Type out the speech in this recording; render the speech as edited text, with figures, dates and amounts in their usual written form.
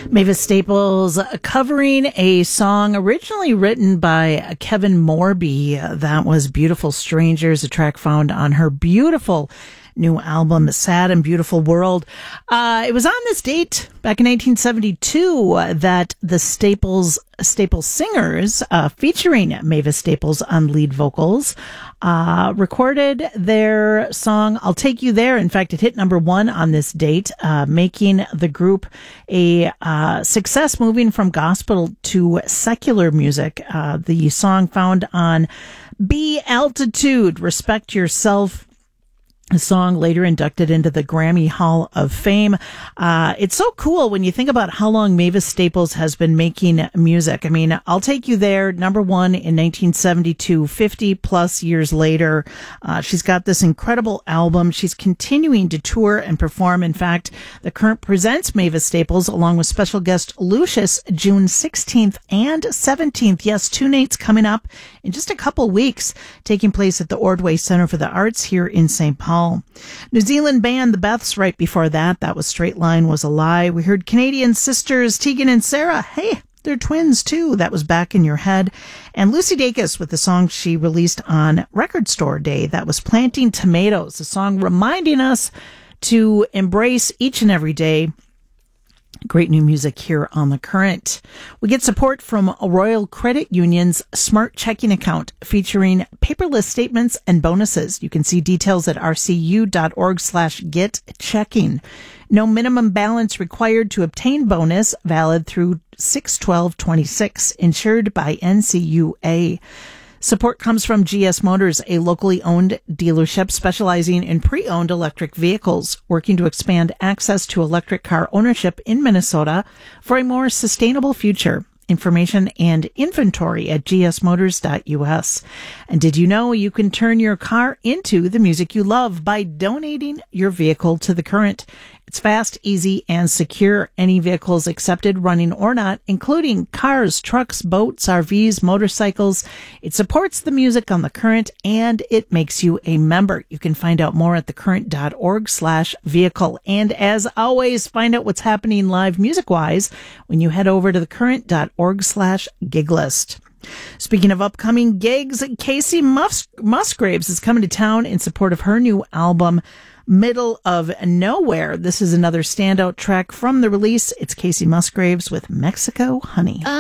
Mavis Staples covering a song originally written by Kevin Morby. That was Beautiful Strangers, a track found on her beautiful new album, Sad and Beautiful World. It was on this date back in 1972 that the Staples Singers, featuring Mavis Staples on lead vocals, recorded their song, I'll Take You There. In fact, it hit number one on this date, making the group a success, moving from gospel to secular music. The song found on Be Altitude, Respect Yourself, a song later inducted into the Grammy Hall of Fame. It's so cool when you think about how long Mavis Staples has been making music. I mean, I'll Take You There, number one in 1972, 50 plus years later. She's got this incredible album. She's continuing to tour and perform. In fact, The Current presents Mavis Staples along with special guest Lucius June 16th and 17th. Yes, two nights coming up in just a couple weeks, taking place at the Ordway Center for the Arts here in St. Paul. New Zealand band The Beths right before that. That was Straight Line Was a Lie. We heard Canadian sisters Tegan and Sarah. Hey, they're twins too. That was Back in Your Head. And Lucy Dacus with the song she released on Record Store Day. That was Planting Tomatoes, a song reminding us to embrace each and every day. Great new music here on The Current. We get support from Royal Credit Union's Smart Checking Account featuring paperless statements and bonuses. You can see details at rcu.org/getchecking. No minimum balance required to obtain bonus, valid through 6/12/26, insured by NCUA. Support comes from GS Motors, a locally owned dealership specializing in pre-owned electric vehicles, working to expand access to electric car ownership in Minnesota for a more sustainable future. Information and inventory at gsmotors.us. And did you know you can turn your car into the music you love by donating your vehicle to The Current? It's fast, easy, and secure. Any vehicles accepted, running or not, including cars, trucks, boats, RVs, motorcycles. It supports the music on The Current, and it makes you a member. You can find out more at thecurrent.org/vehicle. And as always, find out what's happening live music-wise when you head over to thecurrent.org/giglist. Speaking of upcoming gigs, Casey Musgraves is coming to town in support of her new album, Middle of Nowhere. This is another standout track from the release. It's Casey Musgraves with Mexico Honey.